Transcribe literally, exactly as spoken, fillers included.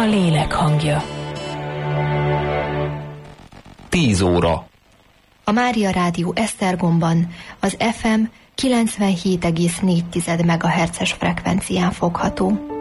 lélek hangja. Tíz óra. A Mária Rádió Esztergomban az ef em kilencvenhét egész négy megahertzes frekvencián fogható.